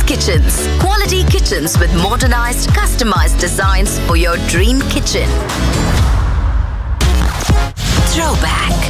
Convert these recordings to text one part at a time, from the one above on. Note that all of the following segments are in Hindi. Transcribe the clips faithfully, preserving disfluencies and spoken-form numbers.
Kitchens. Quality kitchens with modernized, customized designs for your dream kitchen. Throwback.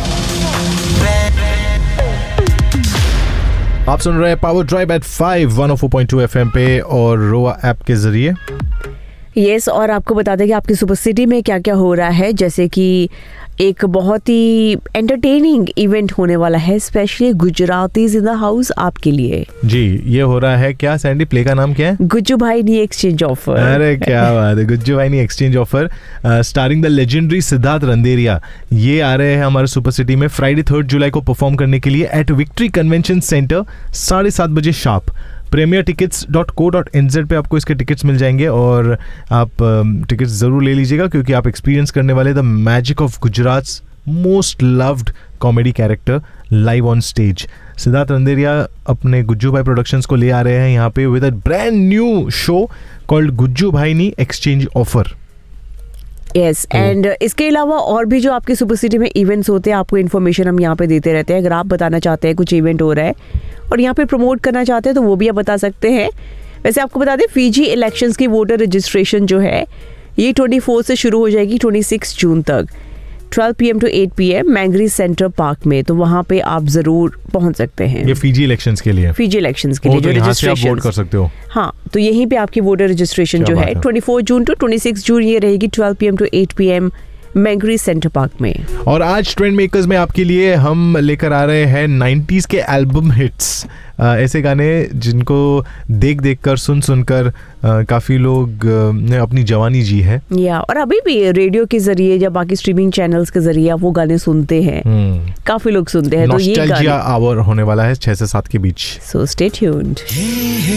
आप सुन रहे हैं power drive eight five one O four point two FM पे और रोआ ऐप के जरिए। यस yes, और आपको बता दें कि आपकी सुपर सिटी में क्या क्या हो रहा है, जैसे कि एक बहुत ही एंटरटेनिंग इवेंट होने वाला है, specially Gujaratis in the house आपके लिए। जी, ये हो रहा है क्या सैंडी? प्ले का नाम क्या है? गुज्जू भाई नी एक्सचेंज ऑफर। अरे क्या बात है, गुज्जू भाई नी exchange offer starring the legendary Siddharth रंदेरिया। ये आ रहे हैं हमारे सुपर सिटी में फ्राइडे थर्ड जुलाई को परफॉर्म करने के लिए एट विक्ट्री कन्वेंशन सेंटर साढ़े सात बजे sharp. Premiere tickets dot co dot N Z पे आपको इसके टिकट्स मिल जाएंगे और आप टिकट्स ज़रूर ले लीजिएगा क्योंकि आप एक्सपीरियंस करने वाले the magic of गुजरात्स most loved comedy character live on stage. Siddharth रंदेरिया अपने गुज्जू भाई प्रोडक्शंस को ले आ रहे हैं यहाँ पे with a brand new show called Gujju भाई नी एक्सचेंज ऑफर। यस, एंड इसके अलावा और भी जो आपके सुपर सिटी में इवेंट्स होते हैं, आपको इन्फॉर्मेशन हम यहाँ पे देते रहते हैं। अगर आप बताना चाहते हैं कुछ इवेंट हो रहा है और यहाँ पे प्रमोट करना चाहते हैं तो वो भी आप बता सकते हैं। वैसे आपको बता दें फीजी इलेक्शंस की वोटर रजिस्ट्रेशन जो है ये चौबीस से शुरू हो जाएगी छब्बीस जून तक, twelve P M to eight P M मैंगरी centre park में। तो वहाँ पे आप जरूर पहुँच सकते हैं। ये फीजी इलेक्शंस के लिए फीजी इलेक्शंस के लिए तो जो यहाँ से आप रजिस्ट्रेशन वोट कर सकते हो। हाँ, तो यहीं पे आपकी वोटर रजिस्ट्रेशन जो है चौबीस जून टू छब्बीस जून ये रहेगी, twelve P M to eight P M मैंगरी centre park में। और आज ट्रेंड मेकर्स में आपके लिए हम लेकर आ रहे हैं नाइंटीज़ के एल्बम हिट्स, ऐसे गाने जिनको देख देख कर सुन सुनकर काफ़ी लोग ने अपनी जवानी जी है। या और अभी भी रेडियो के जरिए या बाकी स्ट्रीमिंग चैनल्स के जरिए आप वो गाने सुनते हैं, काफी लोग सुनते हैं। तो ये नॉस्टैल्जिया आवर होने वाला है छह से सात के बीच। So stay tuned.